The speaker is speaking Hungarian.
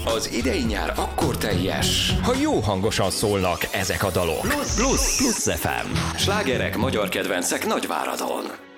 Az idei nyár akkor teljes, ha jó hangosan szólnak ezek a dalok. Plusz FM. Slágerek, magyar kedvencek Nagyváradon.